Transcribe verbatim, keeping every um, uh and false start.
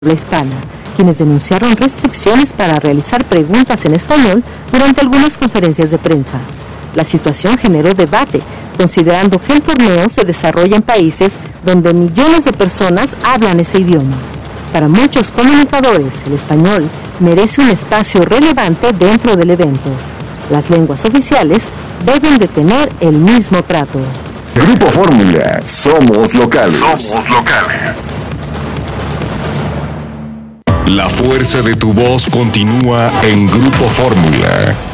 habla hispana, quienes denunciaron restricciones para realizar preguntas en español durante algunas conferencias de prensa. La situación generó debate, considerando que el torneo se desarrolla en países donde millones de personas hablan ese idioma. Para muchos comunicadores, el español merece un espacio relevante dentro del evento. Las lenguas oficiales deben de tener el mismo trato. Grupo Fórmula, somos locales. Somos locales. La fuerza de tu voz continúa en Grupo Fórmula.